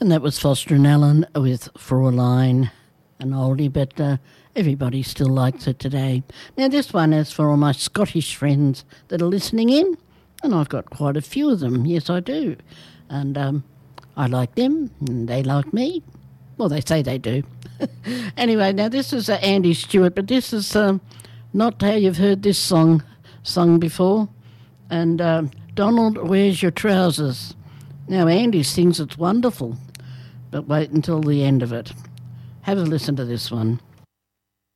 And that was Foster and Allen with Fraulein, an oldie, but everybody still likes it today. Now this one is for all my Scottish friends that are listening in, and I've got quite a few of them, yes I do. And I like them, and they like me. Well, they say they do. Anyway, now this is Andy Stewart, but this is not how you've heard this song sung before. And Donald, Where's Your Trousers? Now Andy sings it's wonderful, but wait until the end of it. Have a listen to this one.